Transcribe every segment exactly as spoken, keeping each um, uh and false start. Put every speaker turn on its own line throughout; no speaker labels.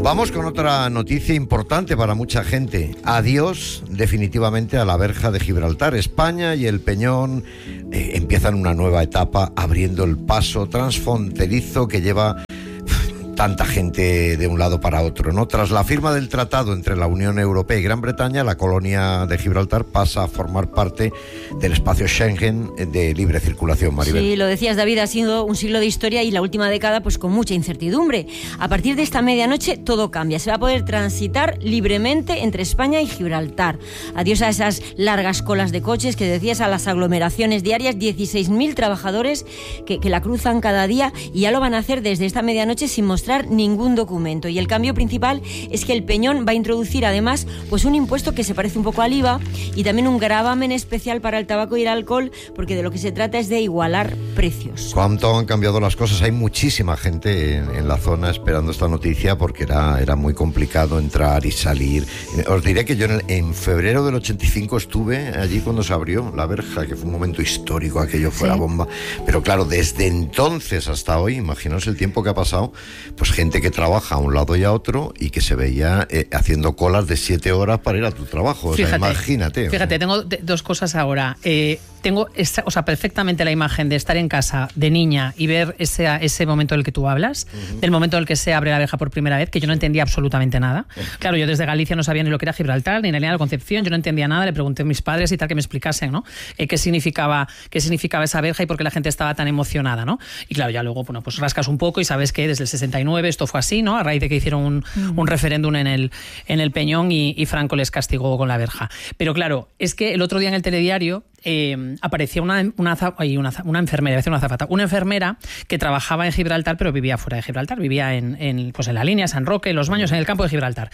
Vamos con otra noticia importante para mucha gente. Adiós definitivamente a la verja de Gibraltar. España y el Peñón eh, empiezan una nueva etapa abriendo el paso transfronterizo que lleva tanta gente de un lado para otro, ¿no? Tras la firma del tratado entre la Unión Europea y Gran Bretaña, la colonia de Gibraltar pasa a formar parte del espacio Schengen de libre circulación, Maribel.
Sí, lo decías, David, ha sido un siglo de historia y la última década pues con mucha incertidumbre. A partir de esta medianoche todo cambia, se va a poder transitar libremente entre España y Gibraltar. Adiós a esas largas colas de coches que decías, a las aglomeraciones diarias, dieciséis mil trabajadores que, que la cruzan cada día y ya lo van a hacer desde esta medianoche sin mostrar ningún documento. Y el cambio principal es que el Peñón va a introducir además pues un impuesto que se parece un poco al I V A y también un gravamen especial para el tabaco y el alcohol, porque de lo que se trata es de igualar precios.
¿Cuánto han cambiado las cosas? Hay muchísima gente en, en la zona esperando esta noticia porque era, era muy complicado entrar y salir. Os diré que yo en, el, en febrero del ochenta y cinco estuve allí cuando se abrió la verja, que fue un momento histórico, aquello fue la
sí.
bomba. Pero claro, desde entonces hasta hoy, imaginaos el tiempo que ha pasado, pues gente que trabaja a un lado y a otro y que se veía eh, haciendo colas de siete horas para ir a tu trabajo. O sea,
fíjate,
imagínate.
Fíjate,
o sea.
tengo de, dos cosas ahora. Eh, tengo esta, o sea, perfectamente la imagen de estar en casa de niña y ver ese, ese momento del que tú hablas, uh-huh. del momento en el que se abre la verja por primera vez, que yo no entendía absolutamente nada. Uh-huh. Claro, yo desde Galicia no sabía ni lo que era Gibraltar, ni la línea de Concepción, yo no entendía nada, le pregunté a mis padres y tal, que me explicasen, ¿no? Eh, qué significaba, qué significaba esa verja y por qué la gente estaba tan emocionada, ¿no? Y claro, ya luego, bueno, pues rascas un poco y sabes que desde el sesenta y nueve esto fue así, ¿no? A raíz de que hicieron un, uh-huh. un referéndum en el, en el Peñón y, y Franco les castigó con la verja. Pero claro, es que el otro día en el telediario eh, aparecía una, una, una, una enfermera, una azafata, una enfermera que trabajaba en Gibraltar, pero vivía fuera de Gibraltar, vivía en, en, pues en la línea, San Roque, Los Baños, en el campo de Gibraltar.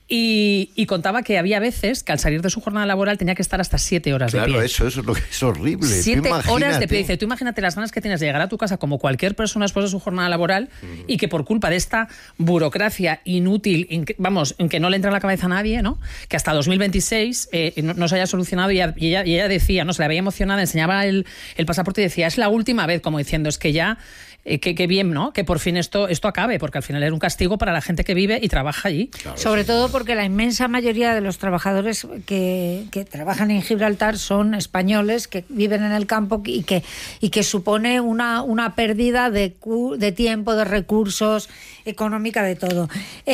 Y, y contaba que había veces que al salir de su jornada laboral tenía que estar hasta siete horas
claro,
de pie.
Claro, eso, eso es lo que es horrible.
Siete horas de pie. Dice, tú imagínate las ganas que tienes de llegar a tu casa como cualquier persona después de su jornada laboral uh-huh. y que por culpa de esta burocracia inútil, in, vamos, en que no le entra en la cabeza a nadie, ¿no? Que hasta dos mil veintiséis eh, no, no se haya solucionado y ella, y ella, y ella decía, no se la veía emocionada, enseñaba el, el pasaporte y decía, es la última vez, como diciendo, es que ya, eh, que, que bien, ¿no? Que por fin esto, esto acabe, porque al final era un castigo para la gente que vive y trabaja allí.
Claro, sobre sí. todo porque la inmensa mayoría de los trabajadores que, que trabajan en Gibraltar son españoles que viven en el campo y que, y que supone una, una pérdida de, de tiempo, de recursos, económica, de todo.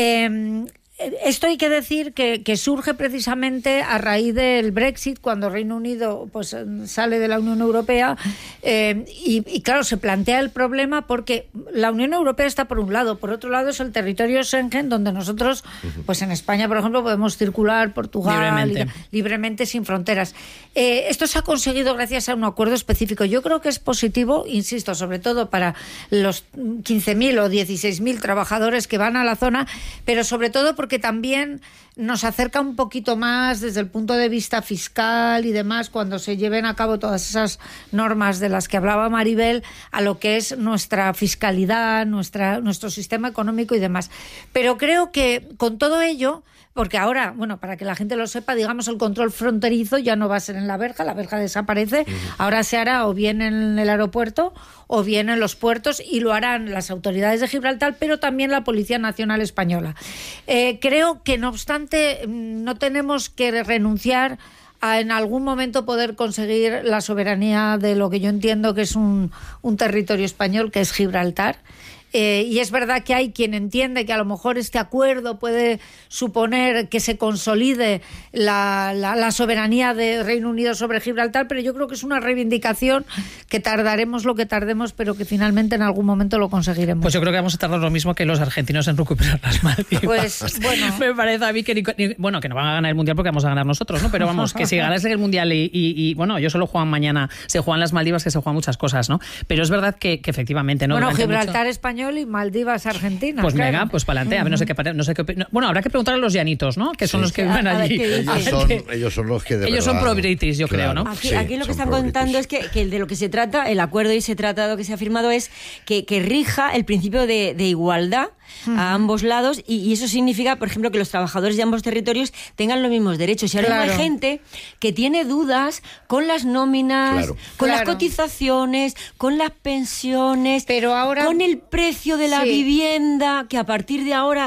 Eh, Esto hay que decir que, que surge precisamente a raíz del Brexit, cuando Reino Unido pues sale de la Unión Europea eh, y, y claro, se plantea el problema porque la Unión Europea está por un lado, por otro lado es el territorio Schengen, donde nosotros, pues en España, por ejemplo, podemos circular, Portugal, libremente, libremente sin fronteras. Eh, esto se ha conseguido gracias a un acuerdo específico. Yo creo que es positivo, insisto, sobre todo para los quince mil o dieciséis mil trabajadores que van a la zona, pero sobre todo porque que también nos acerca un poquito más desde el punto de vista fiscal y demás, cuando se lleven a cabo todas esas normas de las que hablaba Maribel, a lo que es nuestra fiscalidad, nuestra, nuestro sistema económico y demás. Pero creo que con todo ello, porque ahora, bueno, para que la gente lo sepa, digamos, el control fronterizo ya no va a ser en la verja, la verja desaparece, uh-huh. ahora se hará o bien en el aeropuerto o bien en los puertos y lo harán las autoridades de Gibraltar, pero también la Policía Nacional Española. Eh, creo que, no obstante, no tenemos que renunciar a en algún momento poder conseguir la soberanía de lo que yo entiendo que es un, un territorio español, que es Gibraltar. Eh, y es verdad que hay quien entiende que a lo mejor este acuerdo puede suponer que se consolide la, la, la soberanía de Reino Unido sobre Gibraltar, pero yo creo que es una reivindicación que tardaremos lo que tardemos, pero que finalmente en algún momento lo conseguiremos.
Pues yo creo que vamos a tardar lo mismo que los argentinos en recuperar las Maldivas.
Pues bueno.
Me parece a mí que, ni, ni, bueno, que no van a ganar el Mundial porque vamos a ganar nosotros, ¿no? Pero vamos, que si ganas el Mundial y, y, y bueno, yo solo juegan mañana, se juegan las Maldivas, que se juegan muchas cosas, ¿no? Pero es verdad que, que efectivamente no.
Bueno, Gibraltar
mucho...
español y Maldivas Argentina.
Pues
claro.
venga, pues para adelante. A ver, no sé qué, no sé qué. Bueno, habrá que preguntar a los llanitos, ¿no? Que son sí, los que viven allí.
Ellos son, ellos son los que de
Ellos
verdad,
son pro-British, yo claro, creo, ¿no?
Aquí,
sí,
aquí lo que están contando es que, que de lo que se trata, el acuerdo y ese tratado que se ha firmado es que, que rija el principio de, de igualdad uh-huh. a ambos lados y, y eso significa, por ejemplo, que los trabajadores de ambos territorios tengan los mismos derechos. Y ahora claro. hay gente que tiene dudas con las nóminas,
claro.
con
claro.
las cotizaciones, con las pensiones,
pero ahora
con el precio de la
sí.
vivienda, que a partir de ahora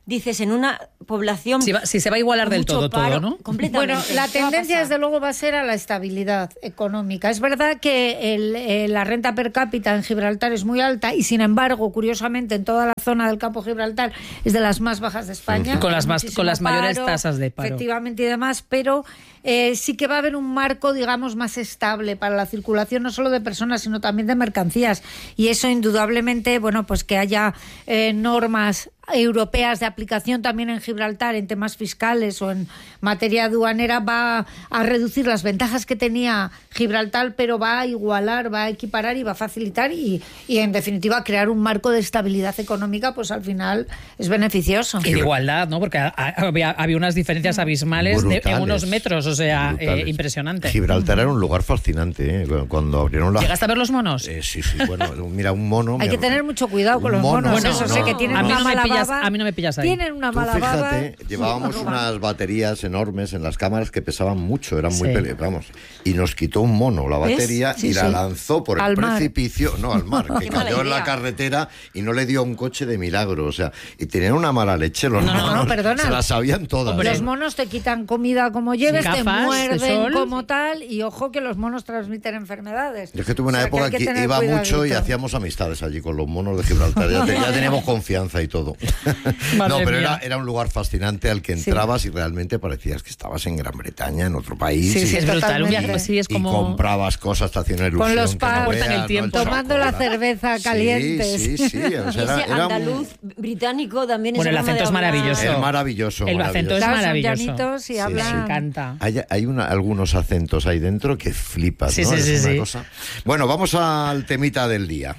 dices, en una población...
Si, va, si se va a igualar del todo, paro, todo, ¿no?
Completamente.
Bueno, la tendencia, desde luego, va a ser a la estabilidad económica. Es verdad que el, eh, la renta per cápita en Gibraltar es muy alta y, sin embargo, curiosamente, en toda la zona del campo Gibraltar es de las más bajas de España.
Con las, más, con las mayores
paro,
tasas de paro.
Efectivamente y demás, pero eh, sí que va a haber un marco, digamos, más estable para la circulación, no solo de personas, sino también de mercancías. Y eso, indudablemente, bueno, pues que haya eh, normas europeas de aplicación también en Gibraltar en temas fiscales o en materia aduanera va a reducir las ventajas que tenía Gibraltar, pero va a igualar, va a equiparar y va a facilitar y, y en definitiva crear un marco de estabilidad económica, pues al final es beneficioso.
Y de igualdad, ¿no? Porque había, había unas diferencias abismales de, en unos metros, o sea, eh, impresionante.
Gibraltar era un lugar fascinante, ¿eh? Cuando abrieron la...
¿Llegaste a ver los monos?
Eh, sí, sí, bueno, mira, un mono...
Hay que tener mucho cuidado con los monos,
mono,
eso
no,
sé
no,
que tienen
a mí
una
no me
mala
pillas,
baba.
a mí no me pillas ahí.
Tienen una
Tú
mala
fíjate,
baba.
llevábamos unas baterías enormes en las cámaras que pesaban mucho, eran muy
Sí.
pele... vamos, y nos quitó un mono la batería
Sí,
y la
sí.
lanzó por
Al
el
mar.
precipicio, no, al mar, que
Qué mala
cayó en la
idea.
carretera y no le dio a un coche de milagro, o sea, y tenían una mala leche los
No, no,
monos,
no, perdona.
se las sabían todas.
Hombre,
Los monos te quitan comida como lleves,
Sí,
te
gafas de
muerden
sol.
como tal, y ojo que los monos transmiten enfermedades.
Yo es que tuve una
O sea,
época
hay
que,
tener
iba mucho y
cuidadito.
hacíamos amistades allí con los monos de Gibraltar. Ya, te- ya teníamos confianza y todo.
Madre
No, pero
mía.
era, era un lugar fascinante al que entrabas y realmente parecías que estabas en Gran Bretaña, en otro país.
Sí,
y,
sí, es brutal. Un
Totalmente.
viaje así es
y
como...
comprabas cosas, te hacía una ilusión.
Con los
que
pubs,
no
cortan el
veas,
tiempo.
¿no?
Tomando la
chocolate.
cerveza caliente.
Sí, sí, sí. O sea,
Y
era,
ese
era un-
andaluz británico también
Bueno,
es
el acento es maravilloso.
es maravilloso.
El acento es
Claro, son
maravilloso.
llanitos y
Sí,
hablan.
Me encanta.
Hay, hay una- algunos acentos ahí dentro que flipas,
Sí,
¿no?
sí,
Es
sí,
una
sí.
cosa. Bueno, vamos al temita del día.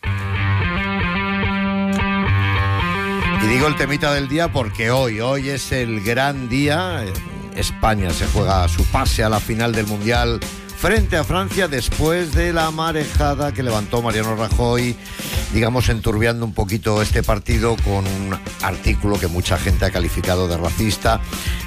Y digo el temita del día porque hoy, hoy es el gran día. España se juega su pase a la final del Mundial frente a Francia después de la marejada que levantó Mariano Rajoy, digamos, enturbiando un poquito este partido con un artículo que mucha gente ha calificado de racista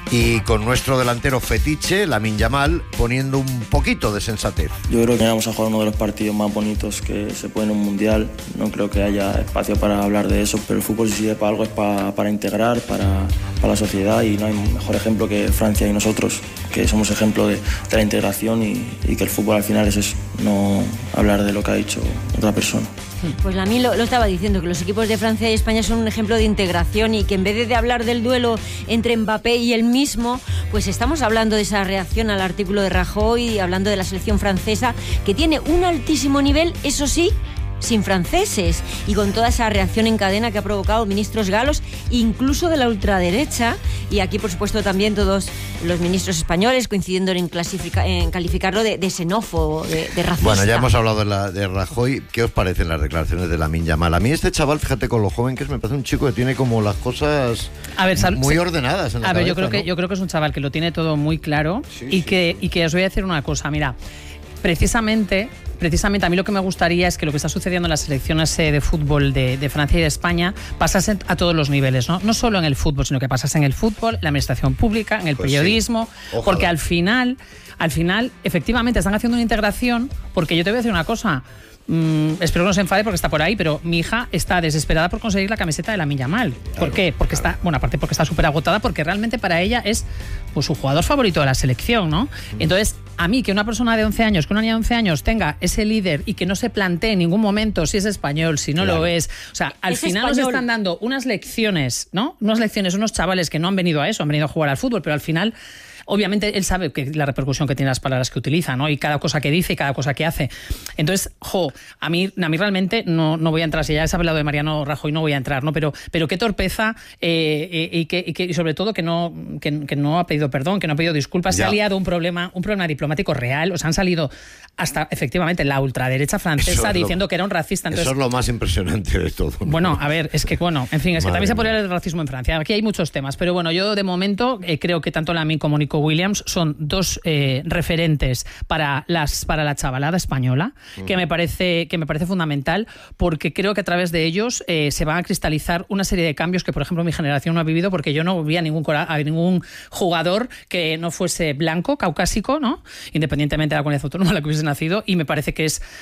y con nuestro delantero fetiche, Lamine Yamal, poniendo un poquito de sensatez.
Yo creo que vamos a jugar uno de los partidos más bonitos que se puede en un mundial. No creo que haya espacio para hablar de eso, pero el fútbol, si sirve para algo, es para, para integrar, para, para la sociedad, y no hay mejor ejemplo que Francia y nosotros, que somos ejemplo de, de la integración y, y que el fútbol al final es eso, no hablar de lo que ha dicho otra persona.
Pues a mí lo, lo estaba diciendo, que los equipos de Francia y España son un ejemplo de integración y que en vez de hablar del duelo entre Mbappé y él mismo, pues estamos hablando de esa reacción al artículo de Rajoy, hablando de la selección francesa, que tiene un altísimo nivel, eso sí, sin franceses, y con toda esa reacción en cadena que ha provocado ministros galos, incluso de la ultraderecha, y aquí por supuesto también todos los ministros españoles coincidiendo en, clasifica, en calificarlo de, de xenófobo, de, de racista.
Bueno, ya hemos hablado de, la, de Rajoy. ¿Qué os parecen las declaraciones de Lamine Yamal? A mí este chaval, fíjate con lo joven que es, me parece un chico que tiene como las cosas
A ver, sal-
muy
se-
ordenadas en la
A ver,
cabeza,
yo creo que
¿no?
yo creo que es un chaval que lo tiene todo muy claro
Sí,
y
sí.
que y que os voy a decir una cosa, mira, precisamente Precisamente a mí lo que me gustaría es que lo que está sucediendo en las selecciones eh, de fútbol de, de Francia y de España pasase a todos los niveles, ¿no? No solo en el fútbol, sino que pasase en el fútbol, en la administración pública, en el
Pues
periodismo,
sí. Ojalá.
porque al final, al final, efectivamente están haciendo una integración, porque yo te voy a decir una cosa. Mm, espero que no se enfade porque está por ahí, pero mi hija está desesperada por conseguir la camiseta de Lamine Yamal. ¿Por
Claro,
qué? Porque
claro.
está, bueno, aparte porque está súper agotada, porque realmente para ella es pues su jugador favorito de la selección, ¿no? Entonces, a mí que una persona de once años, que una niña de once años tenga ese líder y que no se plantee en ningún momento si es español, si no
Claro.
lo es, o sea, al
Es
final nos
español.
están dando unas lecciones, ¿no? Unas lecciones, unos chavales que no han venido a eso, han venido a jugar al fútbol, pero al final obviamente él sabe que la repercusión que tienen las palabras que utiliza, ¿no? Y cada cosa que dice y cada cosa que hace. Entonces, jo, a mí, a mí realmente no, no voy a entrar, si ya has hablado de Mariano Rajoy, no voy a entrar, ¿no? Pero, pero qué torpeza eh, eh, y, que, y, que, y sobre todo que no, que, que no ha pedido perdón, que no ha pedido disculpas,
Ya.
se ha liado un problema, un problema diplomático real, o sea, han salido hasta efectivamente la ultraderecha
Eso
francesa
es lo-
diciendo que era un racista. Entonces,
Eso es lo más impresionante de todo, ¿no?
bueno, a ver, es que bueno, en fin, es que
Madre
también se podría
mía.
hablar del racismo en Francia. Aquí hay muchos temas, pero bueno, yo de momento eh, creo que tanto Lamine como Nico Williams son dos eh, referentes para las para la chavalada española, que me parece que me parece fundamental, porque creo que a través de ellos eh, se van a cristalizar una serie de cambios que, por ejemplo, mi generación no ha vivido, porque yo no vi a ningún cora- a ningún jugador que no fuese blanco, caucásico, ¿no? Independientemente de la comunidad autónoma en la que hubiese nacido, y me parece que es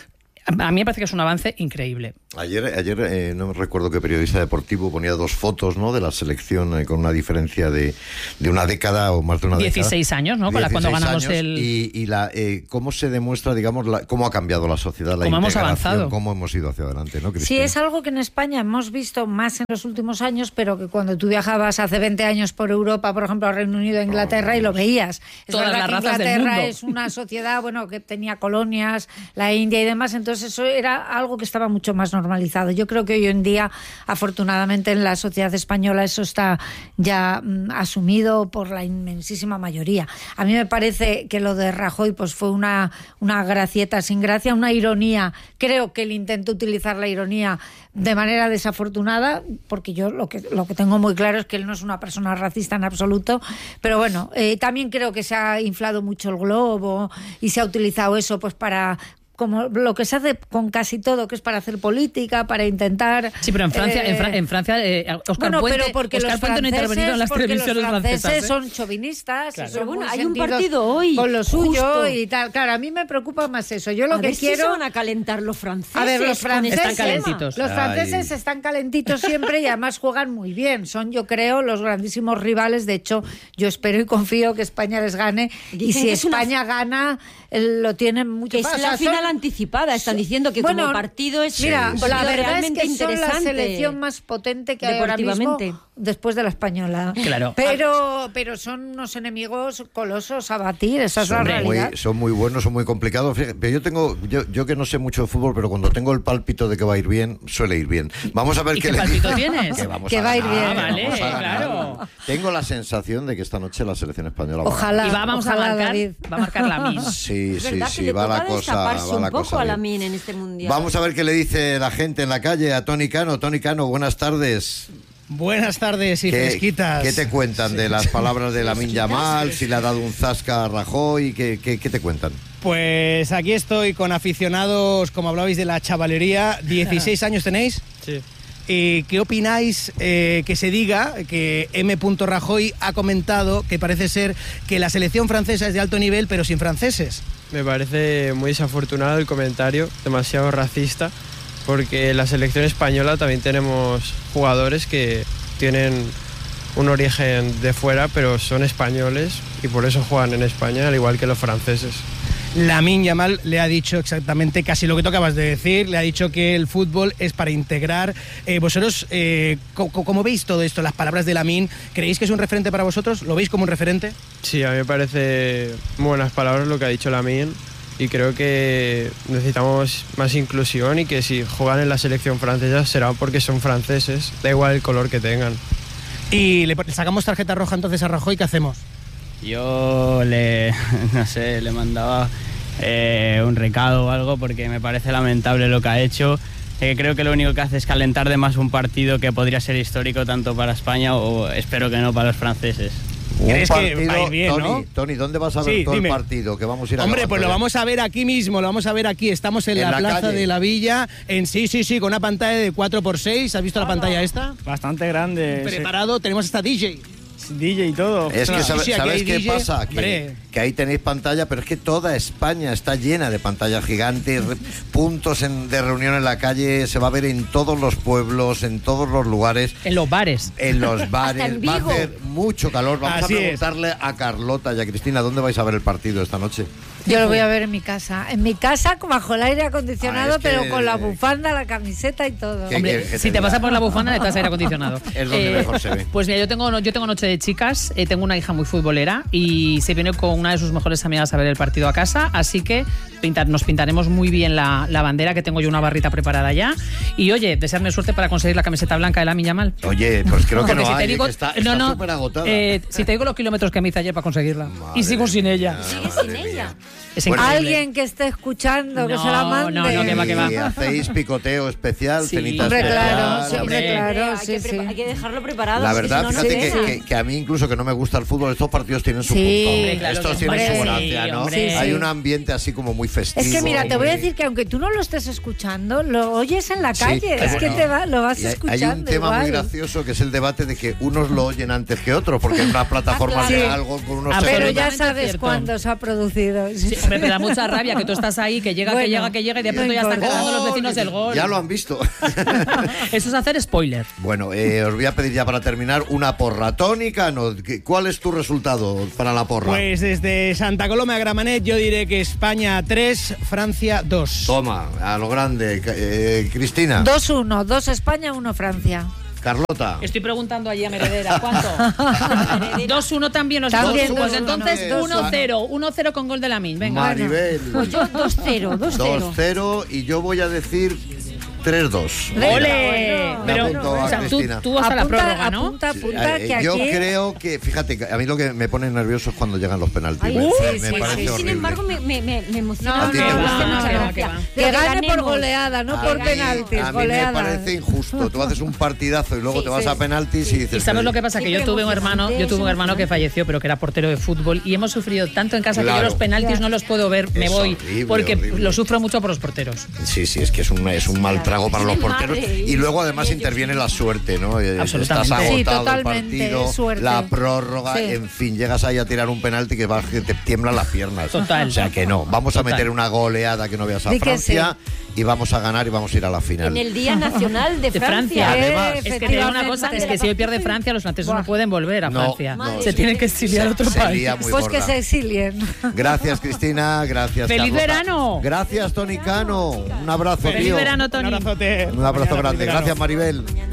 A mí me parece que es un avance increíble.
Ayer, ayer eh, no recuerdo qué periodista deportivo ponía dos fotos, ¿no?, de la selección eh, con una diferencia de, de una década o más de una
dieciséis
década.
años, ¿no? Con la, cuando ganamos
años,
el...
Y, y la, eh, cómo se demuestra, digamos, la, cómo ha cambiado la sociedad, la
cómo hemos avanzado.
Cómo hemos ido hacia adelante, ¿no, Cristina?
Sí, es algo que en España hemos visto más en los últimos años, pero que cuando tú viajabas hace veinte años por Europa, por ejemplo, a Reino Unido, a Inglaterra, oh, y lo veías. Es
Todas
verdad
las
que
razas del
Inglaterra
mundo.
es una sociedad, bueno, que tenía colonias, la India y demás, entonces eso era algo que estaba mucho más normalizado. Yo creo que hoy en día, afortunadamente, en la sociedad española eso está ya mm, asumido por la inmensísima mayoría. A mí me parece que lo de Rajoy pues fue una, una gracieta sin gracia, una ironía. Creo que él intentó utilizar la ironía de manera desafortunada, porque yo lo que, lo que tengo muy claro es que él no es una persona racista en absoluto, pero bueno, eh, también creo que se ha inflado mucho el globo y se ha utilizado eso pues para... como lo que se hace con casi todo, que es para hacer política, para intentar...
Sí, pero en Francia,
eh,
en, Fra en Francia, eh, Oscar
bueno,
Puente,
pero porque
Oscar
los
Puente no ha intervenido en las televisiones
los franceses
francesas, ¿eh?
son chauvinistas,
Claro.
y son
Pero bueno,
muy
hay un
sentidos
partido hoy,
con lo suyo
justo.
y tal. Claro, a mí me preocupa más eso. Yo lo
a
que
ver
quiero...
si se van a calentar los franceses.
A ver, los
con
franceses
este
Están calentitos.
Los
Ay.
franceses están calentitos siempre y además juegan muy bien. Son, yo creo, los grandísimos rivales. De hecho, yo espero y confío que España les gane.
Dicen
y si
que es una-
España gana, eh, lo tienen mucho
Que es
más. O
la
sea,
final
son-
anticipada. Están diciendo que
Bueno,
como partido es
Mira,
un
Sí,
la
partido
verdad es
realmente
que son la
interesante.
selección más potente que hay ahora mismo
Deportivamente.
después de la española.
Claro.
Pero, pero son unos enemigos colosos a batir, esa es la
Son
realidad.
muy, son muy buenos, son muy complicados. Fíjate, pero yo tengo, yo, yo que no sé mucho de fútbol, pero cuando tengo el pálpito de que va a ir bien, suele ir bien. Vamos a ver
¿Y
qué
qué
le
pálpito tienes?
Que vamos
Que
a
va a ir
ganar,
bien.
Ah, vale,
vamos a ganar.
claro.
Tengo la sensación de que esta noche la selección española va a
Ojalá.
Y va, vamos
ojalá,
a marcar,
David.
va a marcar la min.
ganar. Sí,
Es
sí,
verdad que
sí,
le
va
toca
la cosa,
destaparse
va la
un poco
cosa
a la
bien.
min en este mundial.
Vamos a ver qué le dice la gente en la calle a Tony Cano. Tony Cano, buenas tardes.
Buenas tardes y
¿Qué,
fresquitas.
¿Qué te cuentan de las palabras de Lamine Yamal? Si le ha dado un zasca a Rajoy, ¿qué, qué, qué te cuentan?
Pues aquí estoy con aficionados, como hablabais de la chavalería. ¿dieciséis años tenéis?
Sí.
¿Y qué opináis eh, que se diga que M. Rajoy ha comentado que parece ser que la selección francesa es de alto nivel pero sin franceses?
Me parece muy desafortunado el comentario, demasiado racista, porque en la selección española también tenemos jugadores que tienen un origen de fuera, pero son españoles y por eso juegan en España, al igual que los franceses.
Lamine Yamal le ha dicho exactamente casi lo que tú acabas de decir, le ha dicho que el fútbol es para integrar. Eh, vosotros, eh, ¿cómo, ¿cómo veis todo esto, las palabras de Lamine? ¿Creéis que es un referente para vosotros? ¿Lo veis como un referente?
Sí, a mí me parece muy buenas palabras lo que ha dicho Lamine y creo que necesitamos más inclusión y que si juegan en la selección francesa será porque son franceses, da igual el color que tengan.
Y le le sacamos tarjeta roja entonces a Rajoy, ¿qué hacemos?
Yo le, no sé, le mandaba eh, un recado o algo porque me parece lamentable lo que ha hecho. Eh, creo que lo único que hace es calentar de más un partido que podría ser histórico tanto para España o espero que no para los franceses.
¿Crees
Un
que
partido,
va a ir bien,
Tony,
no?
Tony, ¿dónde vas a ver
Sí,
todo
dime.
el partido? Que vamos a ir a
Hombre,
acabar
pues lo
todo.
vamos a ver aquí mismo, lo vamos a ver aquí. Estamos en,
¿En
la,
la
plaza
calle?
de la Villa, en sí, sí, sí, con una pantalla de cuatro por seis. ¿Has visto la pantalla esta?
Bastante grande.
Preparado, tenemos hasta D J.
D J y todo.
Es que
Sí,
sabe-
sí, aquí
¿sabes
hay
qué
D J,
pasa? Que,
hombre.
que ahí tenéis pantalla, pero es que toda España está llena de pantallas gigantes, re- puntos en- de reunión en la calle, se va a ver en todos los pueblos, en todos los lugares,
En los bares.
en los bares,
en
va a
Vigo.
hacer mucho calor. Vamos
Así
a
es.
preguntarle a Carlota y a Cristina, ¿dónde vais a ver el partido esta noche?
Yo lo voy a ver en mi casa. En mi casa, bajo el aire acondicionado,
Ah, es que-
pero con la bufanda, la camiseta y todo.
¿Qué
Hombre,
quieres que
si te
diga?
vas a poner la bufanda necesitas aire acondicionado.
Es donde mejor se ve.
Pues mira, yo tengo, yo tengo noche de chicas, eh, tengo una hija muy futbolera y se viene con una de sus mejores amigas a ver el partido a casa, así que pintar, nos pintaremos muy bien la, la bandera, que tengo yo una barrita preparada ya. Y oye, desearme suerte para conseguir la camiseta blanca de Lamine Yamal.
Oye, pues creo que
Porque
no
si
hay,
te
eh,
digo,
que está
no, no,
súper agotada.
eh, si te digo los kilómetros que me hice ayer para conseguirla
Madre
y sigo sin ella.
mía,
Sigue
madre
sin
mía.
ella.
Es
Bueno,
increíble.
Alguien que esté escuchando, que
No,
se la mande.
no, no, que va, que va.
Y hacéis picoteo especial,
Sí.
cenita
Hombre,
especial.
claro, sí, hombre,
hombre.
claro,
hay,
sí,
que
sí.
prepa- hay que dejarlo preparado.
La
es que
verdad,
si no, no
fíjate
se
que,
deja.
que- que a mí incluso que no me gusta el fútbol, estos partidos tienen su
Sí,
punto.
hombre,
claro
estos
que
tienen
sí,
su gracia, ¿no?
hombre.
Hay
Sí.
un ambiente así como muy festivo.
Es que mira, te voy a
muy-
decir que aunque tú no lo estés escuchando, lo oyes en la
Sí,
calle. es
claro.
que te va, lo vas
Y hay,
escuchando.
hay un tema
igual.
muy gracioso que es el debate de que unos lo oyen antes que otros, porque en una plataforma
Ah,
de
claro.
algo con unos
Ah,
Pero
segundos.
ya
Absolutamente
sabes
cierto.
cuándo se ha producido. Sí.
Hombre, me da mucha rabia que tú estás ahí, que llega,
Bueno,
que llega, que llega y de pronto
no
ya están
importa.
cantando los vecinos el gol.
Ya lo han visto.
Eso es hacer spoiler.
Bueno, eh, os voy a pedir ya para terminar una porra. Tónica, no, ¿cuál es tu resultado para la porra?
Pues desde Santa Coloma a Gramenet yo diré que España tres, Francia dos.
Toma, a lo grande. Eh, Cristina.
dos uno, dos España, uno Francia.
Carlota.
Estoy preguntando allí a Meredera, ¿cuánto? dos uno también los
También
dos.
dos
Pues
uno.
entonces
Dos
uno
uno.
cero. uno cero con gol de Lamine. Venga.
Maribel.
Pues yo dos cero, dos cero.
dos cero y yo voy a decir tres dos.
¡Ole!
Bueno,
Pero,
apunto a
o sea, tú,
Cristina.
tú hasta la
Apunta,
prórroga, ¿no?
apunta, apunta
Eh,
que
yo
aquí...
creo que, fíjate, que a mí lo que me pone nervioso es cuando llegan los penaltis.
Ay,
me
sí,
me
sí,
parece
sí.
horrible.
Sin embargo, me, me, me, me emociona.
No,
¿A ti te
me
gusta?
hace
No,
mucha
que va,
gracia.
que va.
Que
Pero
gane por
ganemos.
goleada, no
A
por
mí-
penaltis.
A mí
goleada.
me parece injusto. Tú haces un partidazo y luego
Sí,
te vas
sí.
a penaltis y dices...
¿Y sabes lo que pasa? Que
Siempre
yo tuve un hermano,
emocionante,
yo tuve un
es
hermano que
emocionante.
falleció, pero que era portero de fútbol y hemos sufrido tanto en casa que
Claro.
yo los penaltis
Ya.
no los puedo ver, me
Es
voy,
horrible,
porque
horrible.
lo sufro mucho por los porteros.
Sí, sí, es que es un, es un mal trago para los
Madre,
porteros.
y-
Y luego además interviene la suerte, ¿no? Eh,
Absolutamente.
Estás
Sí,
agotado el
totalmente,
partido,
es suerte.
la prórroga,
Sí.
en fin, llegas ahí a tirar un penalti que, vas, que te tiemblan las piernas.
Total.
O sea que no, vamos
Total.
a meter una goleada que no veas a
Di que
Francia y vamos a ganar y vamos a ir a la final.
En el Día Nacional de
De
Francia.
Francia.
Además-
Es que te digo una cosa, es que si hoy pierde Francia, los franceses no pueden volver a
No,
Francia.
no,
se
sí.
tienen que exiliar a otro
Se
país.
lía muy
Pues que
gorda.
se exilien.
Gracias, Cristina. Gracias,
¡Feliz
Carlota.
verano!
Gracias, Tony Cano. Un abrazo,
Feliz
tío.
verano,
Un
Tony.
abrazote.
Un abrazo
Mañana,
grande.
feliz verano.
Gracias, Maribel.